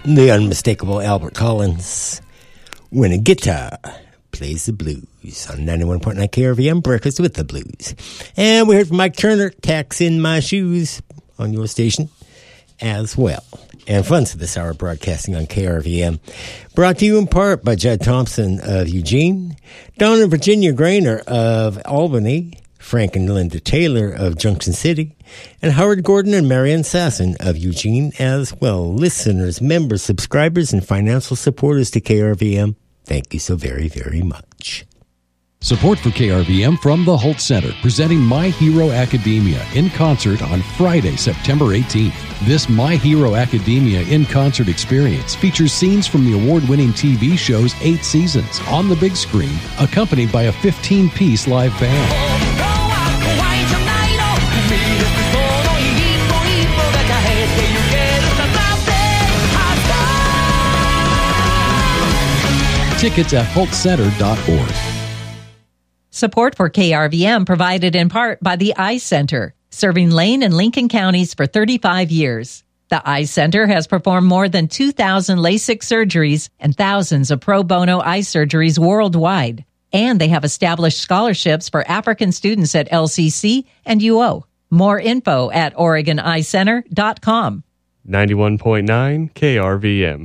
The unmistakable Albert Collins, when a guitar plays the blues on 91.9 KRVM, Breakfast with the Blues. And we heard from Mike Turner, Tax in My Shoes, on your station as well. And funds for this hour broadcasting on KRVM. Brought to you in part by Judd Thompson of Eugene, Donna Virginia Grainer of Albany, Frank and Linda Taylor of Junction City, and Howard Gordon and Marian Sasson of Eugene as well. Listeners, members, subscribers, and financial supporters to KRVM, thank you so very, very much. Support for KRVM from the Holt Center, presenting My Hero Academia in concert on Friday, September 18th. This My Hero Academia in concert experience features scenes from the award-winning TV show's 8 seasons on the big screen, accompanied by a 15-piece live band. Tickets at holtcenter.org. Support for KRVM provided in part by the Eye Center, serving Lane and Lincoln counties for 35 years. The Eye Center has performed more than 2,000 LASIK surgeries and thousands of pro bono eye surgeries worldwide. And they have established scholarships for African students at LCC and UO. More info at OregonEyeCenter.com. 91.9 KRVM.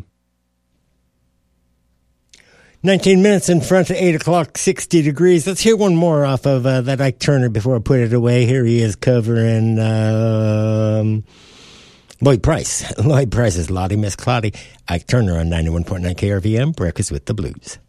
19 minutes in front of 8 o'clock, 60 degrees. Let's hear one more off of that Ike Turner before I put it away. Here he is covering Lloyd Price. Lloyd Price's Lottie Miss Clottie. Ike Turner on 91.9 KRVM, Breakfast with the Blues.